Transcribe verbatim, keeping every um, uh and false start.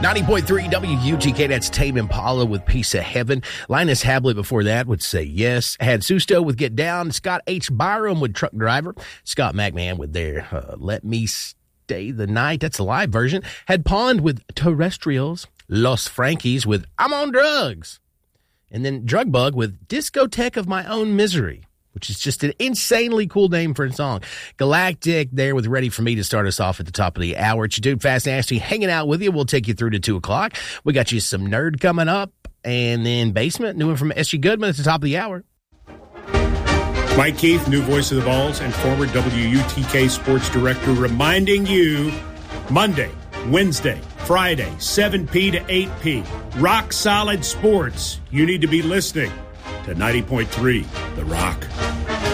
ninety point three W U T K, that's Tame Impala with Piece of Heaven. Linus Hablett before that would Say Yes. Had Susto with Get Down. Scott H. Byram with Truck Driver. Scott McMahon with their uh, Let Me Stay the Night. That's a live version. Had Pond with Terrestrials. Los Frankies with I'm on Drugs. And then Drug Bug with Discotheque of My Own Misery, which is just an insanely cool name for a song. Galactic there with Ready For Me to start us off at the top of the hour. It's your dude Fast Nasty hanging out with you. We'll take you through to two o'clock. We got you some Nerd coming up, and then Basement, new one from S G Goodman at the top of the hour. Mike Keith, new voice of the Balls and former W U T K sports director, reminding you Monday, Wednesday, Friday, seven p to eight p. Rock Solid Sports. You need to be listening to ninety point three The Rock.